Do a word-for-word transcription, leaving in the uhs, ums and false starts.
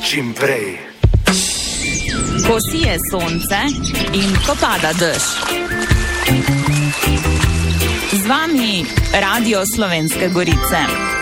čim prej. Ko sije sonce in ko pada dež. Z vami Radio Slovenske Gorice.